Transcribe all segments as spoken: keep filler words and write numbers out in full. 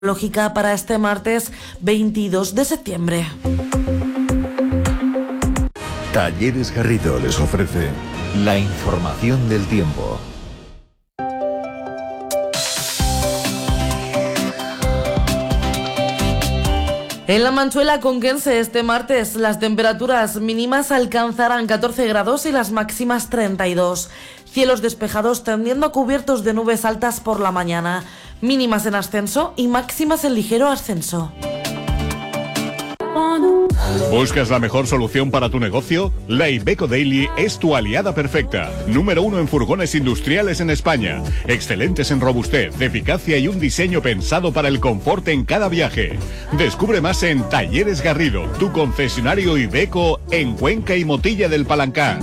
Lógica para este martes veintidós de septiembre. Talleres Garrido les ofrece la información del tiempo. En la Manchuela conquense este martes las temperaturas mínimas alcanzarán catorce grados y las máximas treinta y dos. Cielos despejados tendiendo a cubiertos de nubes altas por la mañana. Mínimas en ascenso y máximas en ligero ascenso. ¿Buscas la mejor solución para tu negocio? La Iveco Daily es tu aliada perfecta. Número uno en furgones industriales en España. Excelentes en robustez, eficacia y un diseño pensado para el confort en cada viaje. Descubre más en Talleres Garrido, tu concesionario Iveco en Cuenca y Motilla del Palancán.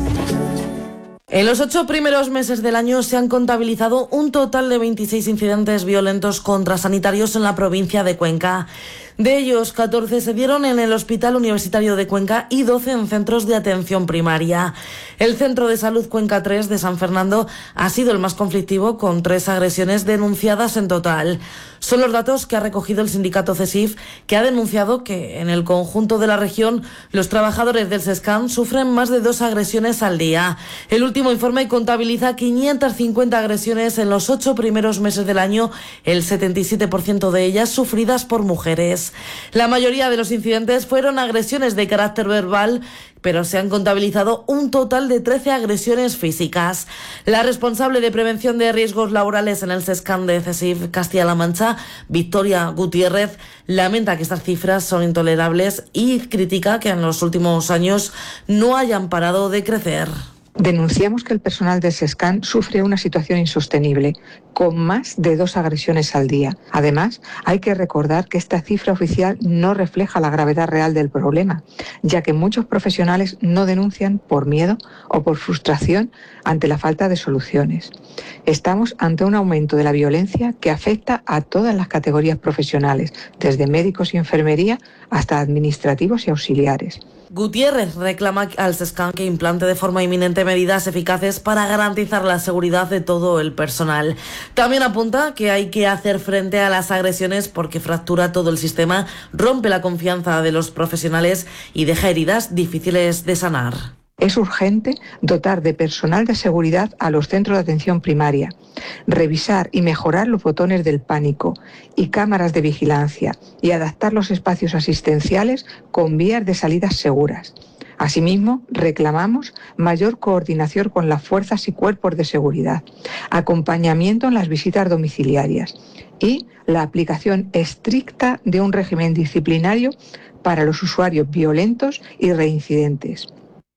En los ocho primeros meses del año se han contabilizado un total de veintiséis incidentes violentos contra sanitarios en la provincia de Cuenca. De ellos, catorce se dieron en el Hospital Universitario de Cuenca y doce en centros de atención primaria. El Centro de Salud Cuenca tres de San Fernando ha sido el más conflictivo, con tres agresiones denunciadas en total. Son los datos que ha recogido el sindicato CESIF, que ha denunciado que en el conjunto de la región los trabajadores del SESCAN sufren más de dos agresiones al día. El último informe contabiliza quinientas cincuenta agresiones en los ocho primeros meses del año, el setenta y siete por ciento de ellas sufridas por mujeres. La mayoría de los incidentes fueron agresiones de carácter verbal, pero se han contabilizado un total de trece agresiones físicas. La responsable de prevención de riesgos laborales en el SESCAN de CESIF Castilla-La Mancha, Victoria Gutiérrez, lamenta que estas cifras son intolerables y critica que en los últimos años no hayan parado de crecer. Denunciamos que el personal del SESCAN sufre una situación insostenible, con más de dos agresiones al día. Además, hay que recordar que esta cifra oficial no refleja la gravedad real del problema, ya que muchos profesionales no denuncian por miedo o por frustración ante la falta de soluciones. Estamos ante un aumento de la violencia que afecta a todas las categorías profesionales, desde médicos y enfermería hasta administrativos y auxiliares. Gutiérrez reclama al SESCAN que implante de forma inminente medidas eficaces para garantizar la seguridad de todo el personal. También apunta que hay que hacer frente a las agresiones porque fractura todo el sistema, rompe la confianza de los profesionales y deja heridas difíciles de sanar. Es urgente dotar de personal de seguridad a los centros de atención primaria, revisar y mejorar los botones del pánico y cámaras de vigilancia y adaptar los espacios asistenciales con vías de salidas seguras. Asimismo, reclamamos mayor coordinación con las fuerzas y cuerpos de seguridad, acompañamiento en las visitas domiciliarias y la aplicación estricta de un régimen disciplinario para los usuarios violentos y reincidentes.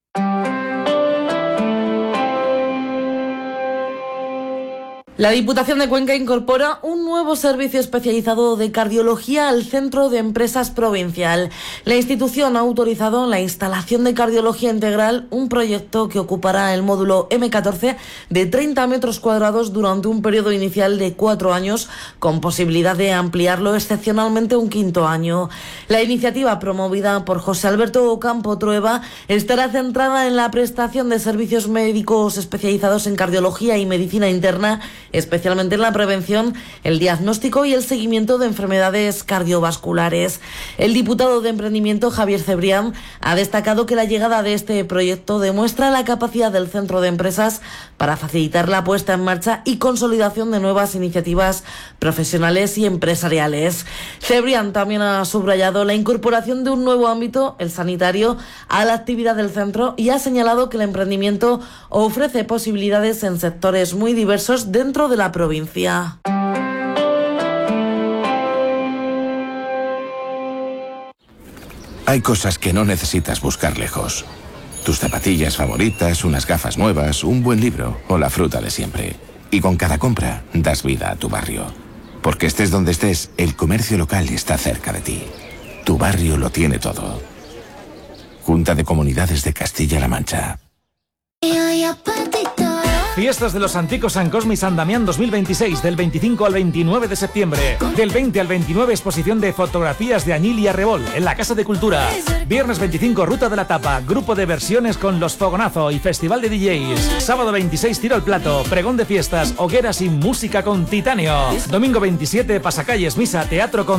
La Diputación de Cuenca incorpora un nuevo servicio especializado de cardiología al Centro de Empresas Provincial. La institución ha autorizado la instalación de cardiología integral, un proyecto que ocupará el módulo eme catorce de treinta metros cuadrados durante un periodo inicial de cuatro años, con posibilidad de ampliarlo excepcionalmente un quinto año. La iniciativa, promovida por José Alberto Ocampo Trueba, estará centrada en la prestación de servicios médicos especializados en cardiología y medicina interna, especialmente en la prevención, el diagnóstico y el seguimiento de enfermedades cardiovasculares. El diputado de Emprendimiento, Javier Cebrián, ha destacado que la llegada de este proyecto demuestra la capacidad del Centro de Empresas para facilitar la puesta en marcha y consolidación de nuevas iniciativas profesionales y empresariales. Cebrián también ha subrayado la incorporación de un nuevo ámbito, el sanitario, a la actividad del centro y ha señalado que el emprendimiento ofrece posibilidades en sectores muy diversos dentro de la provincia. Hay cosas que no necesitas buscar lejos. Tus zapatillas favoritas, unas gafas nuevas, un buen libro o la fruta de siempre. Y con cada compra das vida a tu barrio. Porque estés donde estés, el comercio local está cerca de ti. Tu barrio lo tiene todo. Junta de Comunidades de Castilla-La Mancha. Fiestas de los Anticos San Cosme y San Damián dos mil veintiséis, del veinticinco al veintinueve de septiembre. Del veinte al veintinueve, exposición de fotografías de Añil y Arrebol en la Casa de Cultura. Viernes veinticinco, Ruta de la Tapa, grupo de versiones con Los Fogonazo y Festival de D Js. Sábado veintiséis, Tiro al Plato, pregón de fiestas, hogueras y música con Titanio. Domingo veintisiete, Pasacalles, misa, teatro con